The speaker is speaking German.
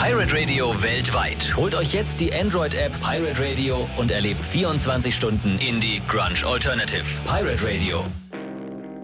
Pirate Radio weltweit. Holt euch jetzt die Android-App Pirate Radio und erlebt 24 Stunden Indie Grunge Alternative. Pirate Radio.